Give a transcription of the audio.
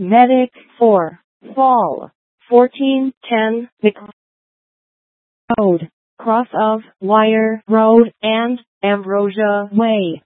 Medic 4, Fall, 1410, Road, cross of Wire Road and Ambrosia Way.